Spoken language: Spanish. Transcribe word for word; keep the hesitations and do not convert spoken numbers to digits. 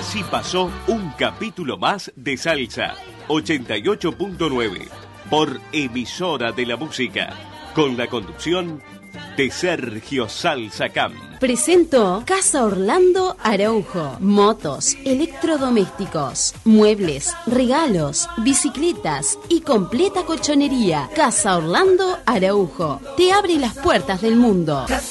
Así pasó un capítulo más de Salsa ochenta y ocho punto nueve por Emisora de la Música, con la conducción de Sergio Salsa Camp. Presentó Casa Orlando Araujo. Motos, electrodomésticos, muebles, regalos, bicicletas y completa colchonería. Casa Orlando Araujo te abre las puertas del mundo.